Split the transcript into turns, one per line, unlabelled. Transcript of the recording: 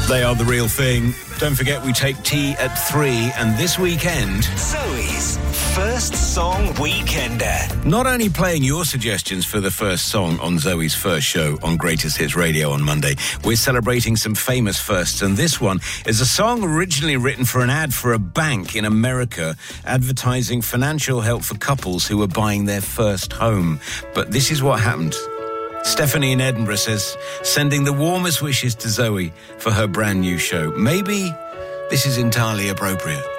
They are the real thing. Don't forget, we take tea at 3, and this weekend...
Zoe's First Song Weekender.
Not only playing your suggestions for the first song on Zoe's first show on Greatest Hits Radio on Monday, we're celebrating some famous firsts, and this one is a song originally written for an ad for a bank in America advertising financial help for couples who were buying their first home. But this is what happened. Stephanie in Edinburgh says, sending the warmest wishes to Zoe for her brand new show. Maybe this is entirely appropriate.